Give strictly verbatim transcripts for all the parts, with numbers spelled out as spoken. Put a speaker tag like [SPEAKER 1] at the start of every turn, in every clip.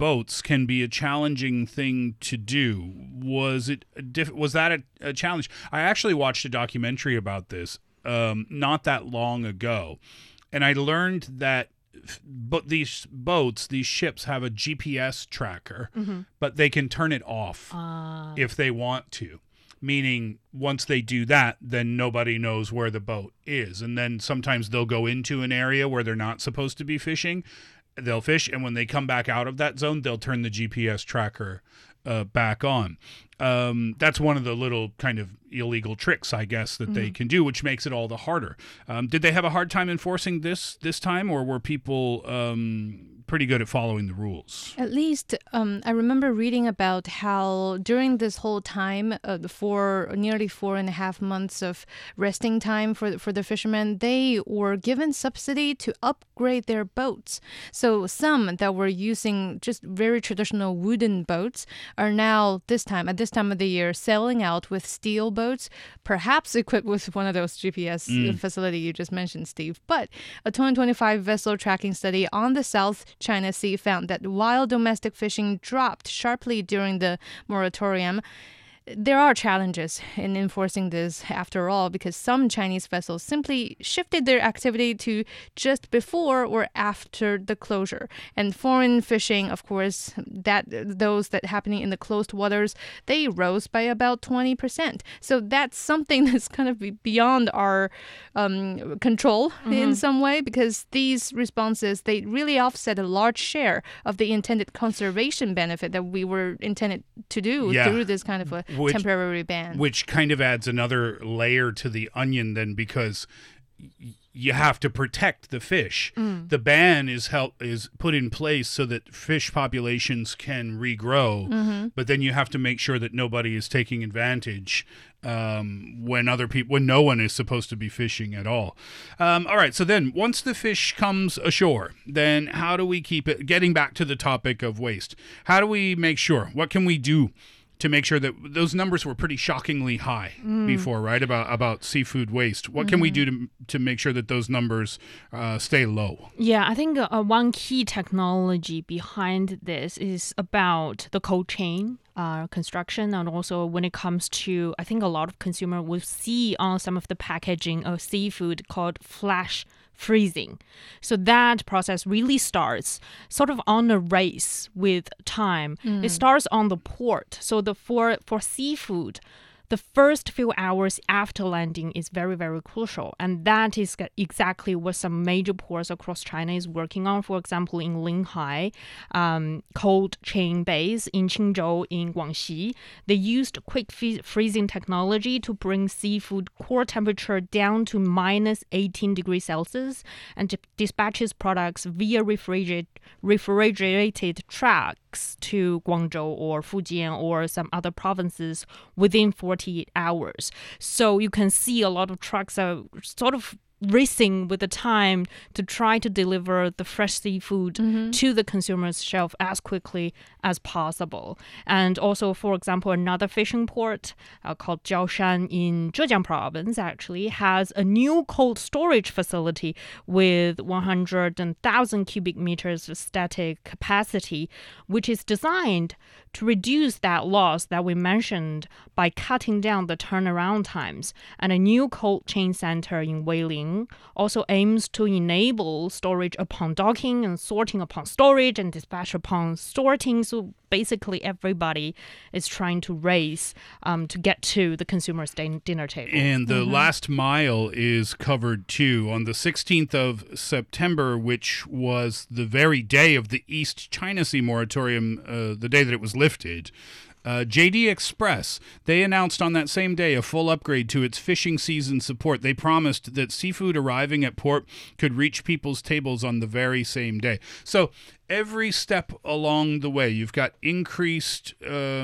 [SPEAKER 1] boats can be a challenging thing to do. Was it a diff- was that a, a challenge? I actually watched a documentary about this um, not that long ago, and I learned that but these boats, these ships have a G P S tracker, mm-hmm. but they can turn it off uh. if they want to. Meaning once they do that, then nobody knows where the boat is. And then sometimes they'll go into an area where they're not supposed to be fishing. They'll fish, and when they come back out of that zone, they'll turn the G P S tracker uh, back on. Um, that's one of the little kind of illegal tricks, I guess, that mm-hmm. they can do, which makes it all the harder. Um, did they have a hard time enforcing this this time, or were people um, pretty good at following the rules?
[SPEAKER 2] At least um, I remember reading about how during this whole time, uh, the four, nearly four and a half months of resting time for, for the fishermen, they were given subsidy to upgrade their boats. So some that were using just very traditional wooden boats are now, this time, at this time of the year, sailing out with steel boats, perhaps equipped with one of those G P S mm. facility you just mentioned, Steve. But a twenty twenty-five vessel tracking study on the South China Sea found that while domestic fishing dropped sharply during the moratorium, there are challenges in enforcing this after all, because some Chinese vessels simply shifted their activity to just before or after the closure. And foreign fishing, of course, that those that happening in the closed waters, they rose by about twenty percent. So that's something that's kind of beyond our um, control mm-hmm. in some way, because these responses, they really offset a large share of the intended conservation benefit that we were intended to do yeah. through this kind of a Which, temporary ban.
[SPEAKER 1] Which kind of adds another layer to the onion then, because y- you have to protect the fish. Mm. The ban is help is put in place so that fish populations can regrow, mm-hmm. but then you have to make sure that nobody is taking advantage um, when other people, when no one is supposed to be fishing at all. Um, all right, so then once the fish comes ashore, then how do we keep it? Getting back to the topic of waste, how do we make sure? What can we do to make sure that those numbers were pretty shockingly high mm. before, right? About about seafood waste. What mm-hmm. can we do to to make sure that those numbers uh, stay low?
[SPEAKER 3] Yeah, I think uh, one key technology behind this is about the cold chain uh, construction, and also when it comes to, I think a lot of consumers will see on some of the packaging of seafood called flash freezing. So that process really starts sort of on a race with time. Mm. It starts on the port. So the for for seafood, the first few hours after landing is very, very crucial. And that is exactly what some major ports across China is working on. For example, in Linhai, um, cold chain base in Qingzhou in Guangxi, they used quick f- freezing technology to bring seafood core temperature down to minus eighteen degrees Celsius and to dispatches products via refrigerate, refrigerated trucks to Guangzhou or Fujian or some other provinces within forty-eight hours. So you can see a lot of trucks are sort of racing with the time to try to deliver the fresh seafood mm-hmm. to the consumer's shelf as quickly as possible. And also, for example, another fishing port uh, called Jiaoshan in Zhejiang province actually has a new cold storage facility with one hundred thousand cubic meters of static capacity, which is designed to reduce that loss that we mentioned by cutting down the turnaround times. And a new cold chain center in Weiling also aims to enable storage upon docking and sorting upon storage and dispatch upon sorting. So basically everybody is trying to race um, to get to the consumer's dinner table.
[SPEAKER 1] And the
[SPEAKER 3] mm-hmm.
[SPEAKER 1] last mile is covered too. On the sixteenth of September, which was the very day of the East China Sea moratorium, uh, the day that it was lifted, Uh, J D Express, they announced on that same day a full upgrade to its fishing season support. They promised that seafood arriving at port could reach people's tables on the very same day. So every step along the way, you've got increased,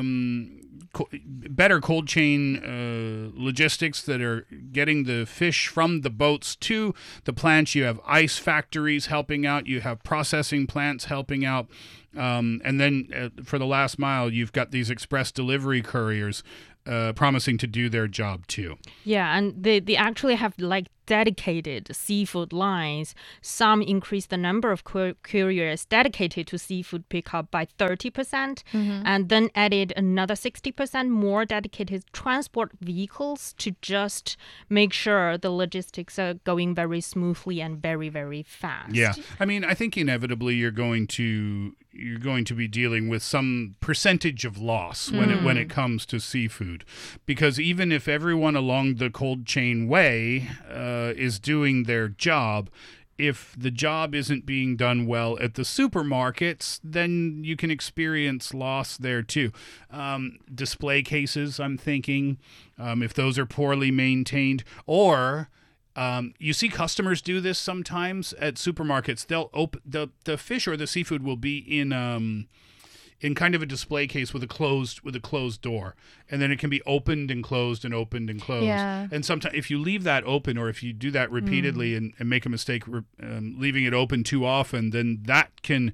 [SPEAKER 1] um, co- better cold chain uh, logistics that are getting the fish from the boats to the plants. You have ice factories helping out. You have processing plants helping out. Um, and then uh, for the last mile, you've got these express delivery couriers uh, promising to do their job too.
[SPEAKER 3] Yeah, and they, they actually have like dedicated seafood lines. Some increased the number of cour- couriers dedicated to seafood pickup by thirty percent, mm-hmm. and then added another sixty percent more dedicated transport vehicles to just make sure the logistics are going very smoothly and very, very fast.
[SPEAKER 1] Yeah. I mean, I think inevitably you're going to you're going to be dealing with some percentage of loss when mm. it when it comes to seafood, because even if everyone along the cold chain way uh, is doing their job, if the job isn't being done well at the supermarkets, then you can experience loss there too. Um, display cases, I'm thinking, um, if those are poorly maintained, or Um, you see customers do this sometimes at supermarkets. They'll open the the fish or the seafood will be in um in kind of a display case with a closed with a closed door, and then it can be opened and closed and opened and closed.
[SPEAKER 2] Yeah.
[SPEAKER 1] And sometimes if you leave that open, or if you do that repeatedly mm. and, and make a mistake um, leaving it open too often, then that can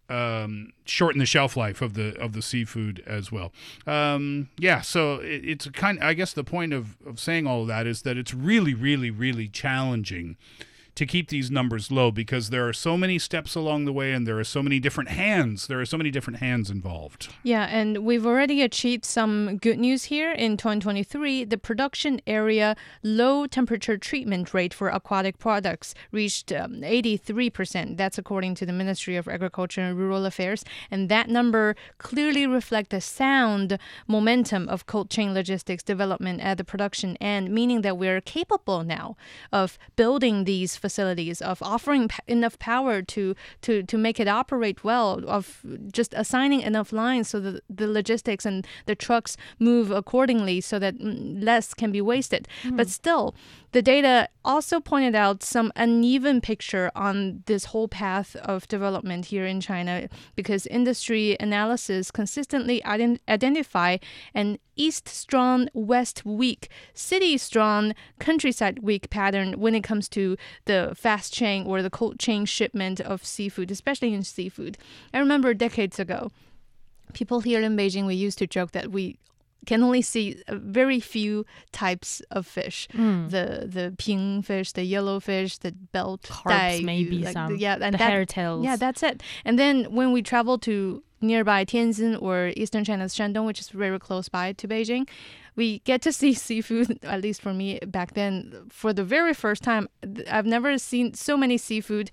[SPEAKER 1] um, shorten the shelf life of the of the seafood as well. Um, yeah, so it, it's a kind. I guess the point of, of saying all of that is that it's really, really, really challenging to keep these numbers low, because there are so many steps along the way, and there are so many different hands. There are so many different hands involved.
[SPEAKER 2] Yeah, and we've already achieved some good news here. In twenty twenty-three, the production area low temperature treatment rate for aquatic products reached um, eighty-three percent. That's according to the Ministry of Agriculture and Rural Affairs. And that number clearly reflects the sound momentum of cold chain logistics development at the production end, meaning that we're capable now of building these facilities, of offering p- enough power to, to, to make it operate well, of just assigning enough lines so that the logistics and the trucks move accordingly so that less can be wasted. Mm. But still, the data also pointed out some uneven picture on this whole path of development here in China, because industry analysis consistently ident- identify an East strong, West weak, city strong, countryside weak pattern when it comes to the fast chain or the cold chain shipment of seafood, especially in seafood. I remember decades ago, people here in Beijing, we used to joke that we can only see very few types of fish. Mm. The the ping fish, the yellow fish, the belt,
[SPEAKER 3] carps, maybe
[SPEAKER 2] like,
[SPEAKER 3] some,
[SPEAKER 2] yeah, and
[SPEAKER 3] the
[SPEAKER 2] that,
[SPEAKER 3] hairtails.
[SPEAKER 2] Yeah, that's it. And then when we travel to nearby Tianjin or eastern China's Shandong, which is very close by to Beijing, we get to see seafood, at least for me back then, for the very first time. I've never seen so many seafood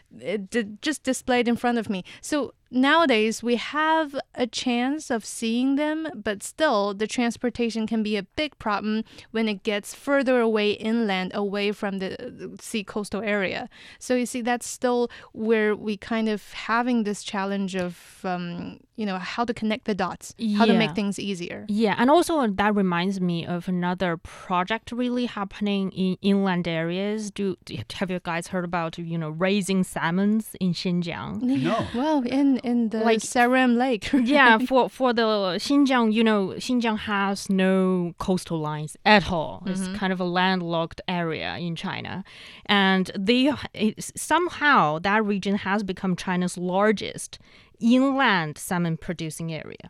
[SPEAKER 2] it, just displayed in front of me. So nowadays, we have a chance of seeing them, but still, the transportation can be a big problem when it gets further away inland, away from the sea coastal area. So you see, that's still where we kind of having this challenge of, um, you know, how to connect the dots, how
[SPEAKER 3] yeah.
[SPEAKER 2] to make things easier.
[SPEAKER 3] Yeah, and also that reminds me of another project really happening in inland areas. Do have you guys heard about, you know, raising salmons in Xinjiang?
[SPEAKER 1] No.
[SPEAKER 2] Well, in in the
[SPEAKER 3] like
[SPEAKER 2] Saram Lake. Right?
[SPEAKER 3] Yeah, for for the Xinjiang, you know, Xinjiang has no coastal lines at all. Mm-hmm. It's kind of a landlocked area in China, and they somehow that region has become China's largest inland salmon producing area.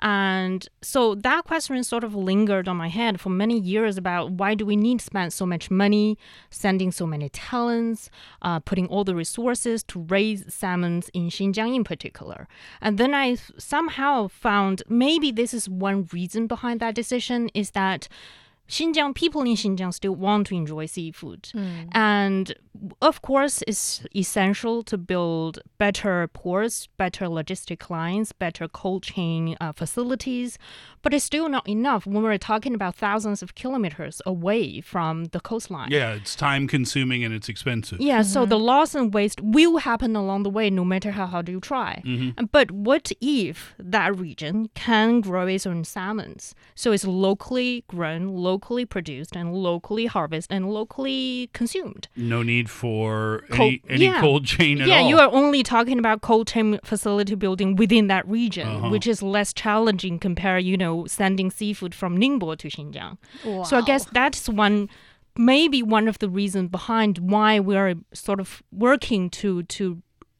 [SPEAKER 3] And so that question sort of lingered on my head for many years about why do we need to spend so much money, sending so many talents, uh, putting all the resources to raise salmons in Xinjiang in particular. And then I somehow found maybe this is one reason behind that decision, is that Xinjiang, people in Xinjiang still want to enjoy seafood. Mm. And of course, it's essential to build better ports, better logistic lines, better cold chain uh, facilities. But it's still not enough when we're talking about thousands of kilometers away from the coastline.
[SPEAKER 1] Yeah, it's time consuming and it's expensive.
[SPEAKER 3] Yeah,
[SPEAKER 2] mm-hmm.
[SPEAKER 3] so the loss and waste will happen along the way no matter how hard you try. Mm-hmm. But what if that region can grow its own salmons? So it's locally grown, locally produced, and locally harvested, and locally consumed.
[SPEAKER 1] No need for
[SPEAKER 3] cold,
[SPEAKER 1] any, any
[SPEAKER 3] yeah.
[SPEAKER 1] cold chain at
[SPEAKER 3] yeah,
[SPEAKER 1] all.
[SPEAKER 3] Yeah, you are only talking about cold chain facility building within that region, uh-huh. which is less challenging compared, you know, sending seafood from Ningbo to Xinjiang.
[SPEAKER 2] Wow.
[SPEAKER 3] So I guess that's one, maybe one of the reasons behind why we're sort of working to to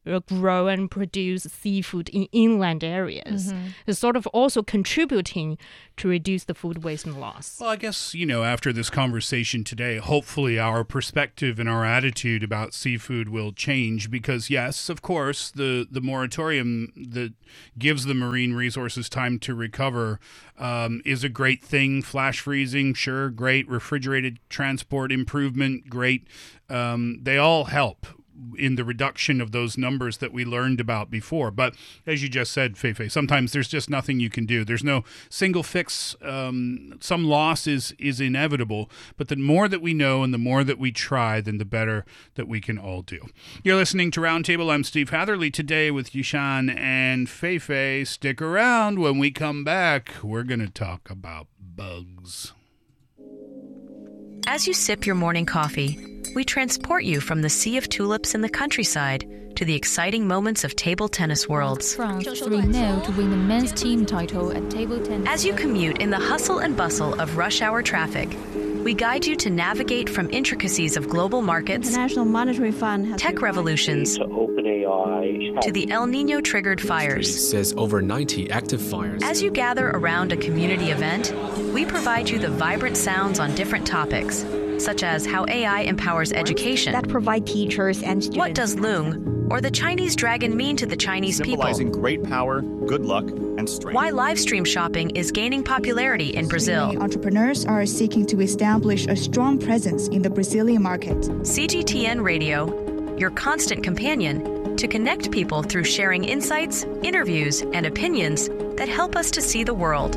[SPEAKER 3] uh, grow and produce seafood in inland areas. Mm-hmm. It's sort of also contributing to reduce the food waste and loss.
[SPEAKER 1] Well, I guess, you know, after this conversation today, hopefully our perspective and our attitude about seafood will change because, yes, of course, the, the moratorium that gives the marine resources time to recover um, is a great thing. Flash freezing, sure, great. Refrigerated transport improvement, great. Um, they all help in the reduction of those numbers that we learned about before. But as you just said, Feifei, sometimes there's just nothing you can do. There's no single fix. Um, some loss is, is inevitable, but the more that we know and the more that we try, then the better that we can all do. You're listening to Roundtable. I'm Steve Hatherley today with Yishan and Feifei. Stick around. When we come back, we're going to talk about bugs.
[SPEAKER 4] As you sip your morning coffee, we transport you from the sea of tulips in the countryside to the exciting moments of table tennis worlds.
[SPEAKER 5] France three nil to win the men's team title at table tennis.
[SPEAKER 4] As you commute in the hustle and bustle of rush hour traffic, we guide you to navigate from intricacies of global markets,
[SPEAKER 6] International Monetary Fund has
[SPEAKER 4] tech revolutions,
[SPEAKER 7] to OpenAI,
[SPEAKER 4] to the El Nino-triggered fires.
[SPEAKER 8] Says over ninety active fires.
[SPEAKER 4] As you gather around a community event, we provide you the vibrant sounds on different topics, such as how A I empowers education,
[SPEAKER 6] that provide teachers and students.
[SPEAKER 4] What does Loong or the Chinese dragon mean to the Chinese
[SPEAKER 9] Symbolizing
[SPEAKER 4] people?
[SPEAKER 9] great power, good luck, and strength.
[SPEAKER 4] Why live stream shopping is gaining popularity in Brazil.
[SPEAKER 10] Many entrepreneurs are seeking to establish a strong presence in the Brazilian market.
[SPEAKER 4] C G T N Radio, your constant companion to connect people through sharing insights, interviews, and opinions that help us to see the world.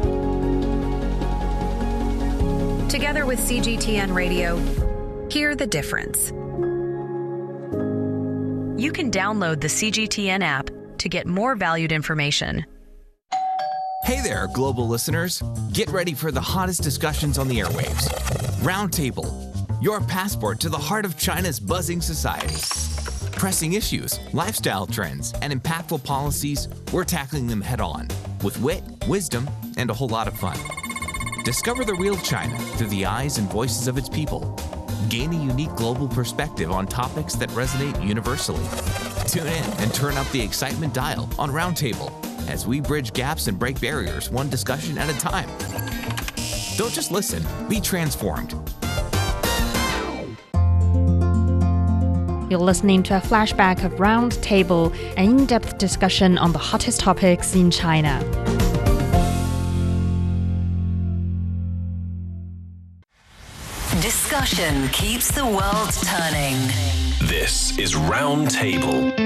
[SPEAKER 4] Together with C G T N Radio, hear the difference. You can download the C G T N app to get more valued information.
[SPEAKER 11] Hey there, global listeners. Get ready for the hottest discussions on the airwaves. Roundtable, your passport to the heart of China's buzzing society. Pressing issues, lifestyle trends, and impactful policies, we're tackling them head on with wit, wisdom, and a whole lot of fun. Discover the real China through the eyes and voices of its people. Gain a unique global perspective on topics that resonate universally. Tune in and turn up the excitement dial on Roundtable as we bridge gaps and break barriers one discussion at a time. Don't just listen, be transformed.
[SPEAKER 3] You're listening to a flashback of Roundtable, an in-depth discussion on the hottest topics in China.
[SPEAKER 12] Discussion keeps the world turning.
[SPEAKER 13] This is Roundtable.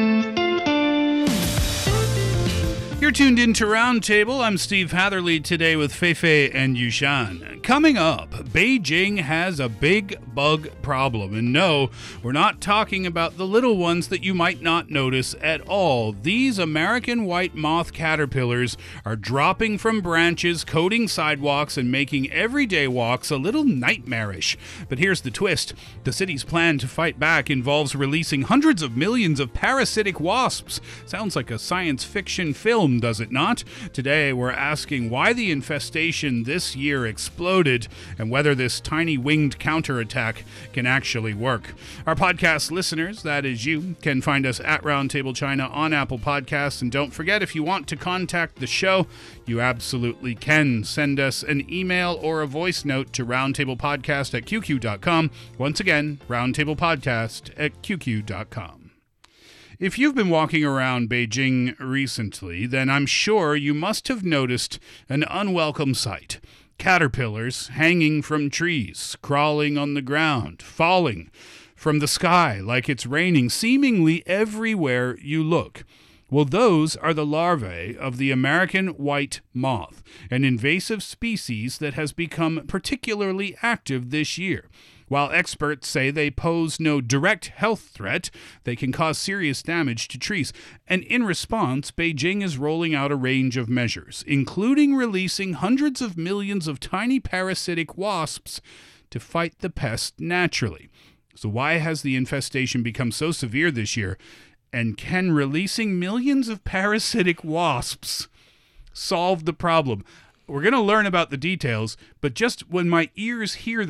[SPEAKER 1] You're tuned into Roundtable. I'm Steve Hatherley today with Feifei and Yishan. Coming up, Beijing has a big bug problem. And no, we're not talking about the little ones that you might not notice at all. These American white moth caterpillars are dropping from branches, coating sidewalks, and making everyday walks a little nightmarish. But here's the twist. The city's plan to fight back involves releasing hundreds of millions of parasitic wasps. Sounds like a science fiction film, does it not? Today, we're asking why the infestation this year exploded and whether this tiny winged counterattack can actually work. Our podcast listeners, that is you, can find us at Roundtable China on Apple Podcasts. And don't forget, if you want to contact the show, you absolutely can. Send us an email or a voice note to roundtablepodcast at q q dot com. Once again, roundtablepodcast at q q dot com. If you've been walking around Beijing recently, then I'm sure you must have noticed an unwelcome sight. Caterpillars hanging from trees, crawling on the ground, falling from the sky like it's raining, seemingly everywhere you look. Well, those are the larvae of the American white moth, an invasive species that has become particularly active this year. While experts say they pose no direct health threat, they can cause serious damage to trees. And in response, Beijing is rolling out a range of measures, including releasing hundreds of millions of tiny parasitic wasps to fight the pest naturally. So why has the infestation become so severe this year? And can releasing millions of parasitic wasps solve the problem? We're going to learn about the details, but just when my ears hear that,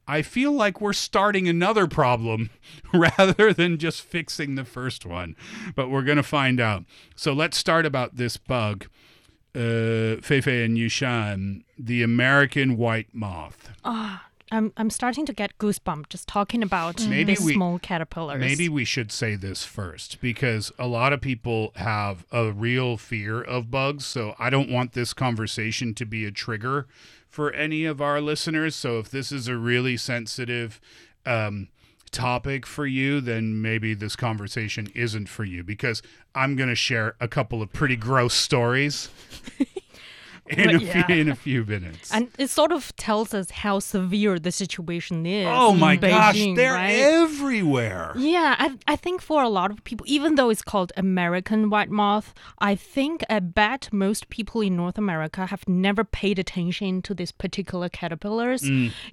[SPEAKER 1] I feel like we're starting another problem rather than just fixing the first one. But we're going to find out. So let's start about this bug, uh, Feifei and Yushan, the American white moth.
[SPEAKER 3] Ah, I'm I'm starting to get goosebumps just talking about
[SPEAKER 1] Maybe
[SPEAKER 3] the
[SPEAKER 1] we-
[SPEAKER 3] small caterpillars.
[SPEAKER 1] Maybe we should say this first because a lot of people have a real fear of bugs. So I don't want this conversation to be a trigger for any of our listeners. So if this is a really sensitive um, topic for you, then maybe this conversation isn't for you because I'm going to share a couple of pretty gross stories in, a
[SPEAKER 3] Right, yeah.
[SPEAKER 1] few, in a few minutes.
[SPEAKER 3] And it sort of tells us how severe the situation is.
[SPEAKER 1] oh
[SPEAKER 3] in
[SPEAKER 1] my gosh,
[SPEAKER 3] Beijing,
[SPEAKER 1] they're
[SPEAKER 3] right?
[SPEAKER 1] everywhere.
[SPEAKER 3] Yeah, I, I think for a lot of people, even though it's called American white moth, I think I bet most people in North America have never paid attention to these particular caterpillars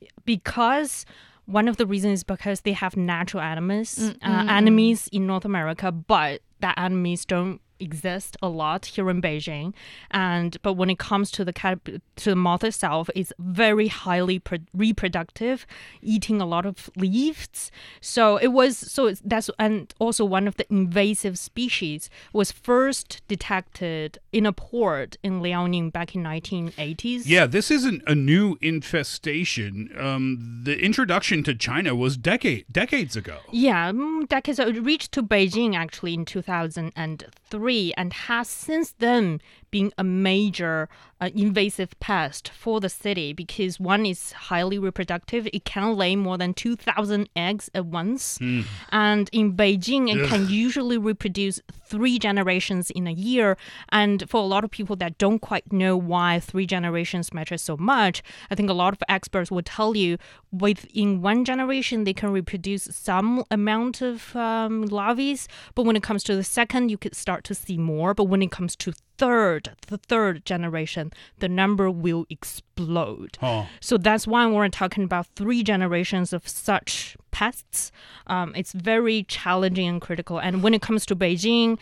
[SPEAKER 3] because one of the reasons is because they have natural enemies, uh, enemies in North America, but that enemies don't exist a lot here in Beijing, and but when it comes to the cat to the moth itself, it's very highly pro- reproductive, eating a lot of leaves. So it was so it's, that's and also one of the invasive species was first detected in a port in Liaoning back in nineteen eighties.
[SPEAKER 1] Yeah, this isn't a new infestation. Um, the introduction to China was decade decades ago.
[SPEAKER 3] Yeah, mm, decades ago. It reached to Beijing actually in two thousand three and has since then been a major uh, invasive pest for the city because one is highly reproductive. It can lay more than two thousand eggs at once.
[SPEAKER 1] Mm.
[SPEAKER 3] And in Beijing, it
[SPEAKER 1] Ugh.
[SPEAKER 3] can usually reproduce three generations in a year. And for a lot of people that don't quite know why three generations matter so much, I think a lot of experts would tell you within one generation, they can reproduce some amount of um, larvae. But when it comes to the second, you could start to see more. But when it comes to third, the third generation, the number will explode.
[SPEAKER 1] Oh.
[SPEAKER 3] So that's why we're talking about three generations of such pests. Um, it's very challenging and critical. And when it comes to Beijing,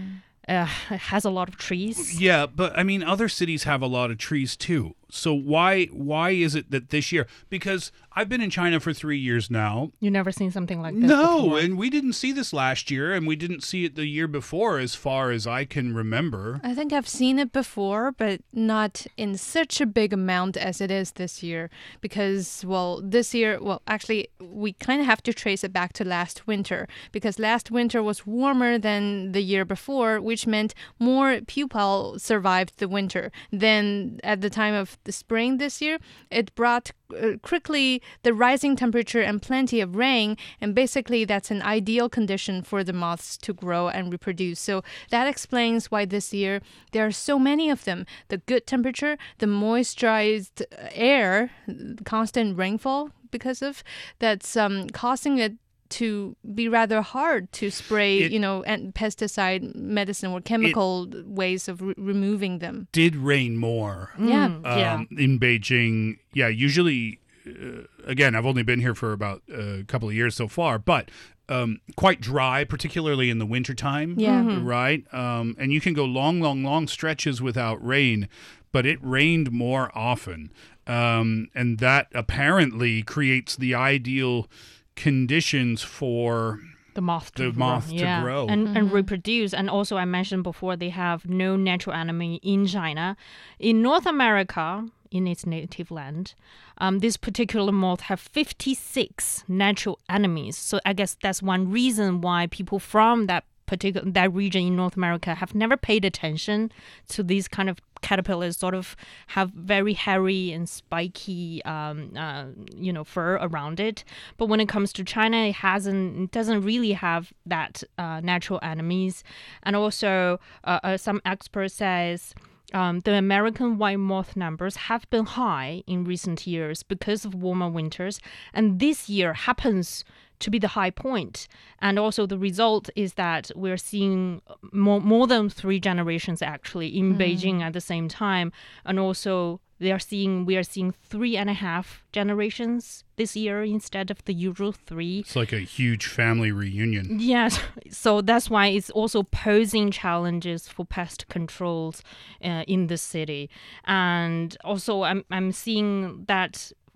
[SPEAKER 3] uh, it has a lot of trees.
[SPEAKER 1] Yeah, but I mean, other cities have a lot of trees too. So why why is it that this year? Because I've been in China for three years now.
[SPEAKER 3] You've never seen something like this
[SPEAKER 1] No,
[SPEAKER 3] before.
[SPEAKER 1] and we didn't see this last year, and we didn't see it the year before, as far as I can remember.
[SPEAKER 2] I think I've seen it before, but not in such a big amount as it is this year. Because, well, this year, well, actually, we kind of have to trace it back to last winter. Because last winter was warmer than the year before, which meant more pupal survived the winter than at the time of the spring this year. It brought uh, quickly the rising temperature and plenty of rain, and basically that's an ideal condition for the moths to grow and reproduce. So that explains why this year there are so many of them. The good temperature, the moisturized air, constant rainfall because of that's um, causing it to be rather hard to spray,
[SPEAKER 1] It-
[SPEAKER 2] you know, and pesticide medicine or chemical ways of re- removing them.
[SPEAKER 1] Did rain more
[SPEAKER 2] Yeah.
[SPEAKER 3] Mm, yeah.
[SPEAKER 1] um, in Beijing. Yeah, usually, uh, again, I've only been here for about a couple of years so far, but um, quite dry, particularly in the wintertime.
[SPEAKER 2] Yeah.
[SPEAKER 3] Mhm.
[SPEAKER 1] Right? Um, and you can go long, long, long stretches without rain, but it rained more often. Um, and that apparently creates the ideal conditions for
[SPEAKER 3] The moth to
[SPEAKER 1] the
[SPEAKER 3] grow.
[SPEAKER 1] moth to
[SPEAKER 3] yeah.
[SPEAKER 1] grow.
[SPEAKER 3] And, and reproduce. And also, I mentioned before, they have no natural enemy in China. In North America, in its native land, um, this particular moth have fifty-six natural enemies. So I guess that's one reason why people from that particular that region in North America have never paid attention to these kind of caterpillars. Sort of have very hairy and spiky, um, uh, you know, fur around it. But when it comes to China, it hasn't, it doesn't really have that uh, natural enemies. And also, uh, uh, some experts says. Um, the American white moth numbers have been high in recent years because of warmer winters, and this year happens to be the high point. And also the result is that we're seeing more, more than three generations actually in
[SPEAKER 2] Mm.
[SPEAKER 3] Beijing at the same time. And also they are seeing we are seeing three and a half generations this year instead of the usual three.
[SPEAKER 1] It's like a huge family reunion.
[SPEAKER 3] Yes, so that's why it's also posing challenges for pest controls uh, in the city. And also I'm I'm seeing that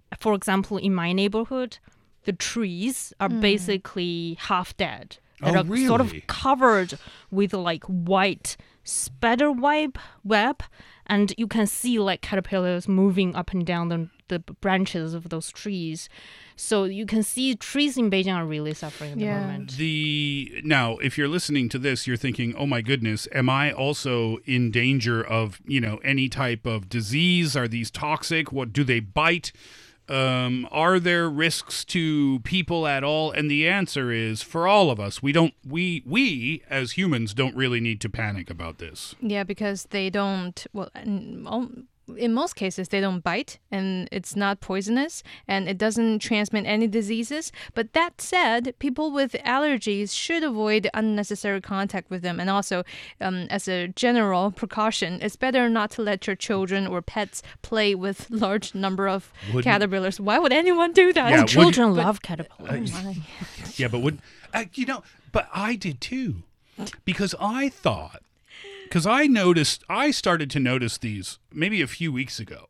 [SPEAKER 3] for example, in my neighborhood, the trees are
[SPEAKER 2] Mm.
[SPEAKER 3] basically half dead. That
[SPEAKER 1] Oh,
[SPEAKER 3] are sort of
[SPEAKER 1] really?
[SPEAKER 3] covered with like white spider web web, and you can see like caterpillars moving up and down the, the branches of those trees. So you can see trees in Beijing are really suffering at
[SPEAKER 2] Yeah.
[SPEAKER 3] the moment.
[SPEAKER 1] The now, if you're listening to this, you're thinking, "Oh my goodness, am I also in danger of, you know, any type of disease? Are these toxic? What do they bite? Um, are there risks to people at all?" And the answer is, for all of us, we don't. We we as humans don't really need to panic about this.
[SPEAKER 2] Yeah, because they don't, well, in all- in most cases, they don't bite and it's not poisonous and it doesn't transmit any diseases. But that said, people with allergies should avoid unnecessary contact with them. And also, um, as a general precaution, it's better not to let your children or pets play with large number of
[SPEAKER 1] Wouldn't-
[SPEAKER 2] caterpillars. Why would anyone do that?
[SPEAKER 1] Yeah, would-
[SPEAKER 3] Children
[SPEAKER 2] But-
[SPEAKER 3] love caterpillars.
[SPEAKER 2] Oh my.
[SPEAKER 1] Yeah, but would uh, you know? But I did too, because I thought, because I noticed, I started to notice these maybe a few weeks ago,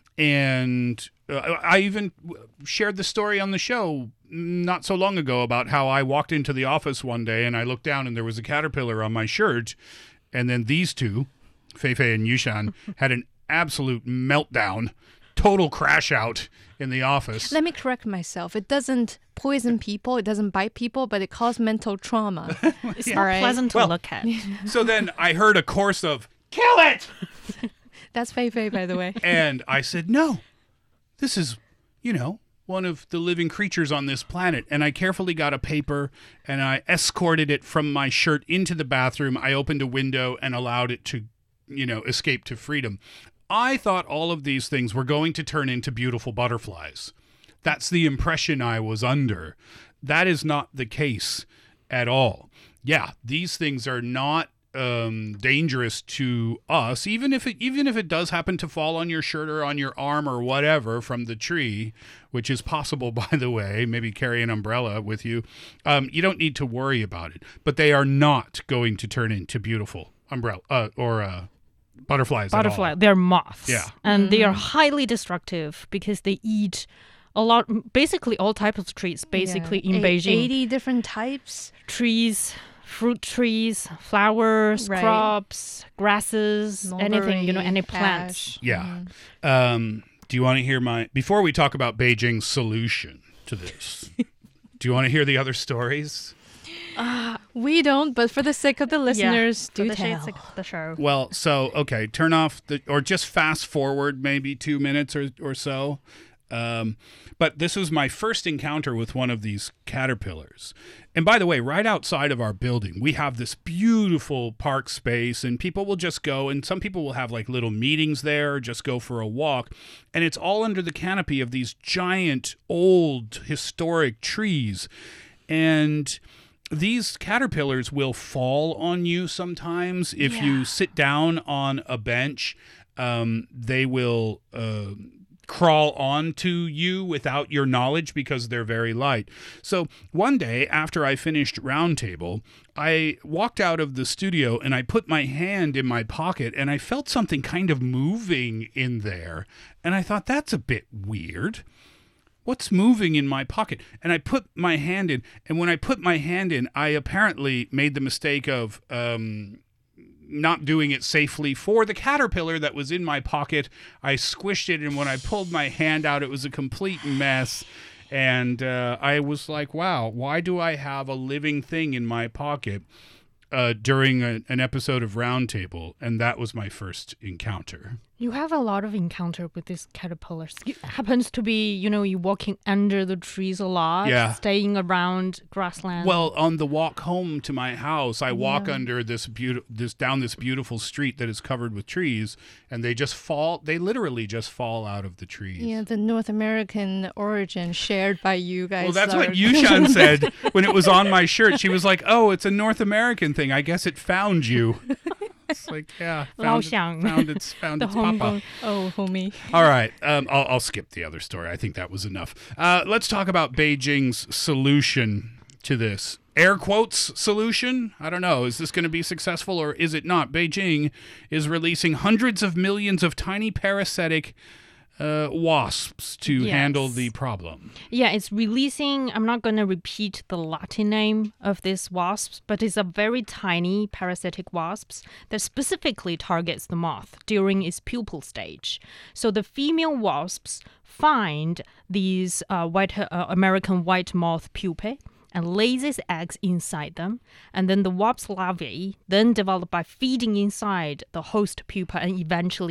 [SPEAKER 1] and uh, I even shared the story on the show not so long ago about how I walked into the office one day and I looked down and there was a caterpillar on my shirt, and then these two, Feifei and Yushan, had an absolute meltdown, total crash out in the office.
[SPEAKER 2] Let me correct myself. It doesn't poison people, it doesn't bite people, but it causes mental trauma.
[SPEAKER 3] It's
[SPEAKER 2] All
[SPEAKER 3] not
[SPEAKER 2] right.
[SPEAKER 3] pleasant to
[SPEAKER 1] Well-
[SPEAKER 3] look at.
[SPEAKER 1] So then I heard a chorus of "Kill it!"
[SPEAKER 2] That's Fei Fei, by the way.
[SPEAKER 1] And I said, "No, this is, you know, one of the living creatures on this planet." And I carefully got a paper and I escorted it from my shirt into the bathroom. I opened a window and allowed it to, you know, escape to freedom. I thought all of these things were going to turn into beautiful butterflies. That's the impression I was under. That is not the case at all. Yeah, these things are not um, dangerous to us, even if it even if it does happen to fall on your shirt or on your arm or whatever from the tree, which is possible, by the way. Maybe carry an umbrella with you. Um, you don't need to worry about it. But they are not going to turn into beautiful umbrella uh, or uh, butterflies.
[SPEAKER 3] Butterfly,
[SPEAKER 1] At all.
[SPEAKER 3] they're moths.
[SPEAKER 1] Yeah.
[SPEAKER 3] And they are highly destructive because they eat a lot, basically all types of trees, basically
[SPEAKER 2] Yeah.
[SPEAKER 3] in
[SPEAKER 2] A-
[SPEAKER 3] Beijing.
[SPEAKER 2] eighty different types.
[SPEAKER 3] Trees, fruit trees, flowers,
[SPEAKER 2] Right.
[SPEAKER 3] crops, grasses, anything, you know,
[SPEAKER 2] Mulberry,
[SPEAKER 3] any plants.
[SPEAKER 2] ash.
[SPEAKER 1] Yeah. Um, do you want to hear my, before we talk about Beijing's solution to this, do you want to hear the other stories?
[SPEAKER 2] We don't, but for the sake of the listeners,
[SPEAKER 3] For
[SPEAKER 2] do
[SPEAKER 3] the
[SPEAKER 2] tell.
[SPEAKER 3] sake of the show.
[SPEAKER 1] Well, so, okay, turn off the, or just fast forward maybe two minutes or, or so. Um, but this was my first encounter with one of these caterpillars. And by the way, right outside of our building, we have this beautiful park space, and people will just go, and some people will have like little meetings there, or just go for a walk. And it's all under the canopy of these giant, old, historic trees. And these caterpillars will fall on you sometimes if
[SPEAKER 3] Yeah.
[SPEAKER 1] you sit down on a bench. Um, they will uh, crawl onto you without your knowledge because they're very light. So one day after I finished Roundtable, I walked out of the studio and I put my hand in my pocket and I felt something kind of moving in there. And I thought, that's a bit weird. What's moving in my pocket? And I put my hand in, and when I put my hand in, I apparently made the mistake of um, not doing it safely for the caterpillar that was in my pocket. I squished it, and when I pulled my hand out, it was a complete mess. And uh, I was like, wow, why do I have a living thing in my pocket uh, during a, an episode of Roundtable? And that was my first encounter.
[SPEAKER 3] You have a lot of encounter with these caterpillars. It happens to be, you know, you walking under the trees a lot,
[SPEAKER 1] Yeah.
[SPEAKER 3] staying around grassland.
[SPEAKER 1] Well, on the walk home to my house, I walk
[SPEAKER 3] Yeah.
[SPEAKER 1] under this beautiful, this down this beautiful street that is covered with trees, and they just fall. They literally just fall out of the trees.
[SPEAKER 2] Yeah, the North American origin shared by you guys.
[SPEAKER 1] Well, that's
[SPEAKER 2] are-
[SPEAKER 1] what Yushan said when it was on my shirt. She was like, "Oh, it's a North American thing. I guess it found you." It's like, yeah, found, it,
[SPEAKER 3] Laoxiang.
[SPEAKER 1] found its found
[SPEAKER 3] The
[SPEAKER 1] its
[SPEAKER 3] Hong
[SPEAKER 1] papa.
[SPEAKER 3] Kong.
[SPEAKER 2] Oh, homie.
[SPEAKER 1] All right, um, I'll, I'll skip the other story. I think that was enough. Uh, let's talk about Beijing's solution to this. Air quotes solution? I don't know. Is this going to be successful or is it not? Beijing is releasing hundreds of millions of tiny parasitic uh, wasps to
[SPEAKER 3] Yes.
[SPEAKER 1] handle the problem.
[SPEAKER 3] Yeah, it's releasing, I'm not going to repeat the Latin name of these wasps, but it's a very tiny parasitic wasps that specifically targets the moth during its pupal stage. So the female wasps find these uh, white uh, American white moth pupae and lays its eggs inside them. And then the wasp larvae then develop by feeding inside the host pupa and eventually